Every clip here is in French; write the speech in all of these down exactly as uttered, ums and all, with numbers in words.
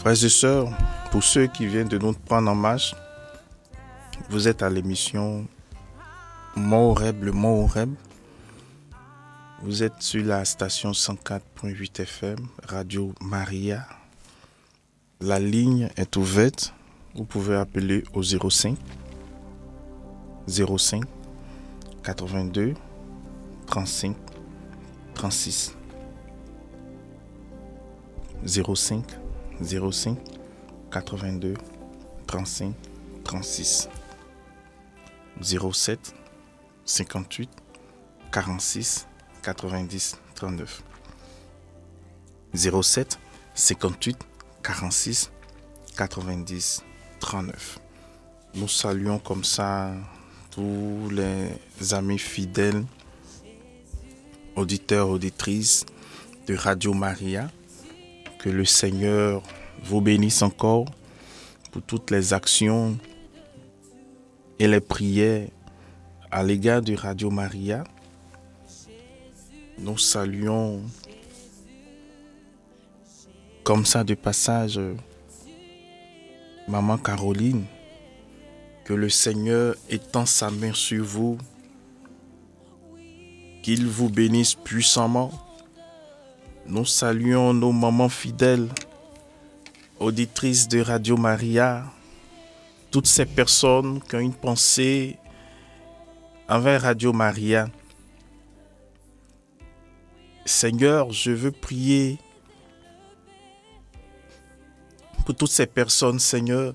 Frères et sœurs, pour ceux qui viennent de nous prendre en marche, vous êtes à l'émission Mont Horeb, le Mont Horeb. Vous êtes sur la station cent quatre point huit F M, Radio Maria. La ligne est ouverte. Vous pouvez appeler au zéro cinq zéro cinq quatre-vingt-deux trente-cinq trente-six. zéro cinq zéro cinq quatre-vingt-deux trente-cinq trente-six. zéro sept cinquante-huit quarante-six quatre-vingt-dix trente-neuf. zéro sept cinquante-huit quarante-six quatre-vingt-dix trente-neuf. Nous saluons comme ça tous les amis fidèles, auditeurs, auditrices de Radio Maria. Que le Seigneur vous bénisse encore pour toutes les actions et les prières à l'égard de Radio Maria. Nous saluons comme ça de passage Maman Caroline. Que le Seigneur étend sa main sur vous, qu'il vous bénisse puissamment. Nous saluons nos mamans fidèles, auditrices de Radio Maria, toutes ces personnes qui ont une pensée envers Radio Maria. Seigneur, je veux prier pour toutes ces personnes, Seigneur,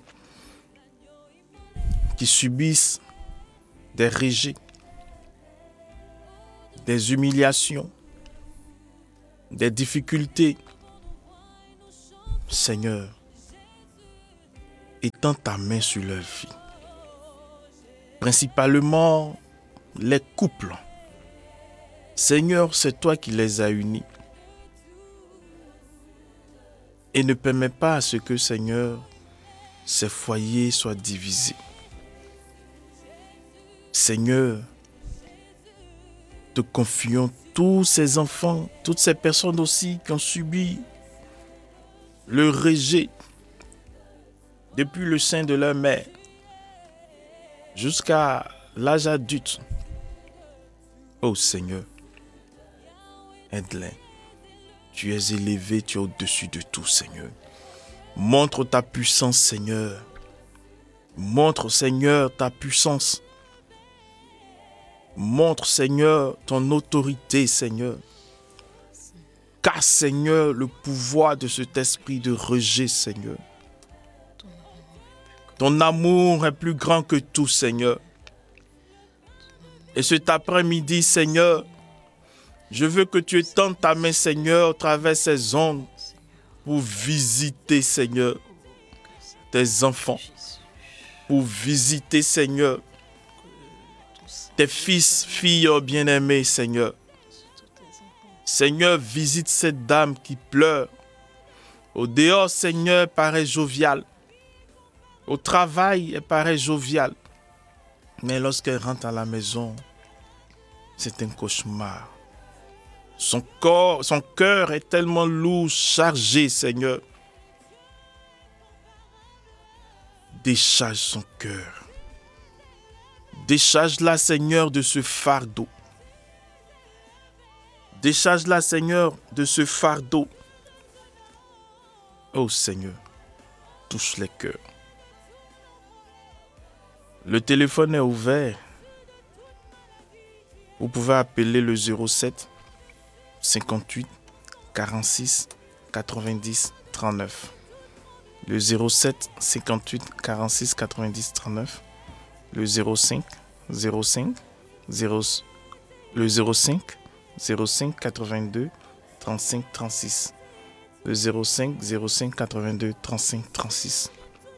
qui subissent des rejets, des humiliations, des difficultés. Seigneur, étends ta main sur leur vie. Principalement les couples. Seigneur, c'est toi qui les as unis. Et ne permets pas à ce que, Seigneur, ces foyers soient divisés. Seigneur, te confions tous ces enfants, toutes ces personnes aussi qui ont subi le rejet depuis le sein de leur mère jusqu'à l'âge adulte. Oh Seigneur, aide-les. Tu es élevé, tu es au-dessus de tout, Seigneur. Montre ta puissance, Seigneur. Montre, Seigneur, ta puissance. Montre, Seigneur, ton autorité, Seigneur. Casse, Seigneur, le pouvoir de cet esprit de rejet, Seigneur. Ton amour est plus grand que tout, Seigneur. Et cet après-midi, Seigneur, je veux que tu étendes ta main, Seigneur, à travers ces ondes pour visiter, Seigneur, tes enfants. Pour visiter, Seigneur, tes fils, filles bien-aimés, Seigneur. Seigneur, visite cette dame qui pleure. Au dehors, Seigneur, elle paraît joviale. Au travail, elle paraît joviale. Mais lorsqu'elle rentre à la maison, c'est un cauchemar. Son corps, son cœur est tellement lourd, chargé, Seigneur. Décharge son cœur. Décharge-la, Seigneur, de ce fardeau. Décharge-la, Seigneur, de ce fardeau. Oh Seigneur, touche les cœurs. Le téléphone est ouvert. Vous pouvez appeler le zéro sept cinquante-huit quarante-six quatre-vingt-dix trente-neuf. Le zéro sept cinquante-huit quarante-six quatre-vingt-dix trente-neuf. Le zéro cinq zéro cinq zéro le zéro cinq zéro cinq quatre-vingt-deux trente-cinq trente-six. Le zéro cinq zéro cinq quatre-vingt-deux trente-cinq trente-six.